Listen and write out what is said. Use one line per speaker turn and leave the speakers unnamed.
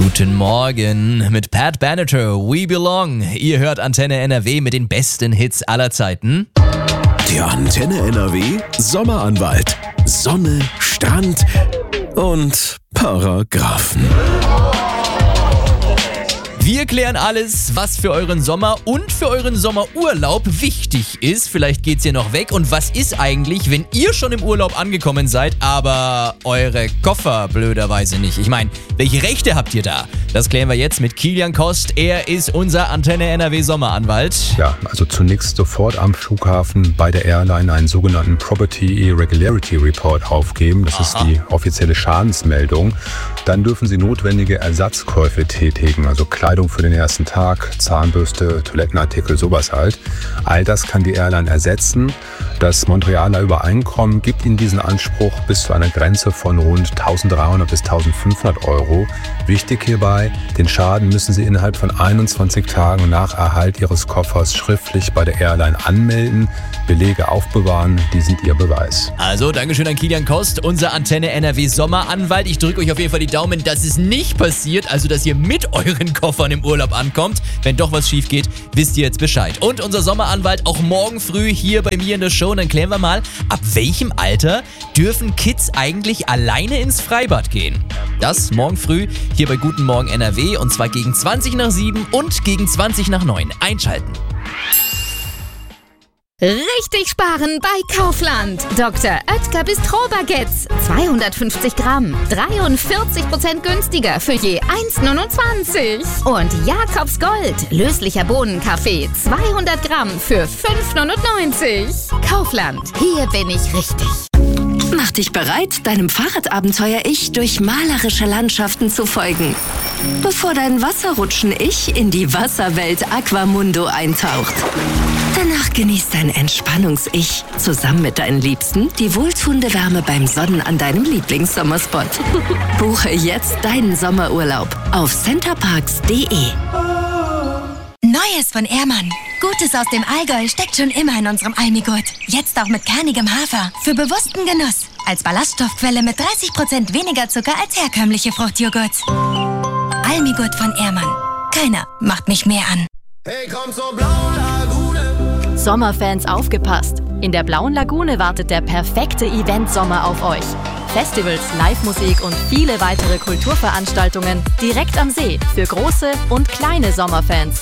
Guten Morgen mit Pat Benatar, We Belong. Ihr hört Antenne NRW mit den besten Hits aller Zeiten.
Der Antenne NRW Sommeranwalt. Sonne, Strand und Paragraphen.
Wir klären alles, was für euren Sommer und für euren Sommerurlaub wichtig ist. Vielleicht geht's hier noch weg. Und was ist eigentlich, wenn ihr schon im Urlaub angekommen seid, aber eure Koffer blöderweise nicht? Ich meine, welche Rechte habt ihr da? Das klären wir jetzt mit Kilian Kost. Er ist unser Antenne NRW Sommeranwalt.
Ja, also zunächst sofort am Flughafen bei der Airline einen sogenannten Property Irregularity Report aufgeben. Das ist die offizielle Schadensmeldung. Dann dürfen Sie notwendige Ersatzkäufe tätigen, also Kleidung für den ersten Tag, Zahnbürste, Toilettenartikel, sowas halt. All das kann die Airline ersetzen. Das Montrealer Übereinkommen gibt Ihnen diesen Anspruch bis zu einer Grenze von rund 1.300 bis 1.500 Euro. Wichtig hierbei, den Schaden müssen Sie innerhalb von 21 Tagen nach Erhalt Ihres Koffers schriftlich bei der Airline anmelden, Belege aufbewahren, die sind Ihr Beweis.
Also, Dankeschön an Kilian Kost, unser Antenne NRW Sommeranwalt. Ich drücke euch auf jeden Fall die Daumen, dass es nicht passiert, also dass ihr mit euren Koffern im Urlaub ankommt. Wenn doch was schief geht, wisst ihr jetzt Bescheid. Und unser Sommeranwalt auch morgen früh hier bei mir in der Show. Und dann klären wir mal, ab welchem Alter dürfen Kids eigentlich alleine ins Freibad gehen? Das morgen früh hier bei Guten Morgen NRW und zwar gegen 20 nach 7 und gegen 20 nach 9. Einschalten.
Richtig sparen bei Kaufland. Dr. Oetker Bistro-Baguettes. 250 Gramm. 43% günstiger für je 1,29. Und Jakobs Gold. Löslicher Bohnenkaffee. 200 Gramm für 5,99. Kaufland. Hier bin ich richtig.
Mach dich bereit, deinem Fahrradabenteuer-Ich durch malerische Landschaften zu folgen. Bevor dein Wasserrutschen-Ich in die Wasserwelt Aquamundo eintaucht. Danach genießt dein Entspannungs-Ich zusammen mit deinen Liebsten die wohltuende Wärme beim Sonnen an deinem Lieblingssommerspot. Buche jetzt deinen Sommerurlaub auf centerparks.de.
Neues von Ehrmann. Gutes aus dem Allgäu steckt schon immer in unserem Almigurt. Jetzt auch mit kernigem Hafer. Für bewussten Genuss. Als Ballaststoffquelle mit 30% weniger Zucker als herkömmliche Fruchtjoghurts. Almigurt von Ehrmann. Keiner macht mich mehr an.
Hey, komm zur blauen Lagune.
Sommerfans aufgepasst! In der Blauen Lagune wartet der perfekte Event-Sommer auf euch. Festivals, Live-Musik und viele weitere Kulturveranstaltungen direkt am See für große und kleine Sommerfans.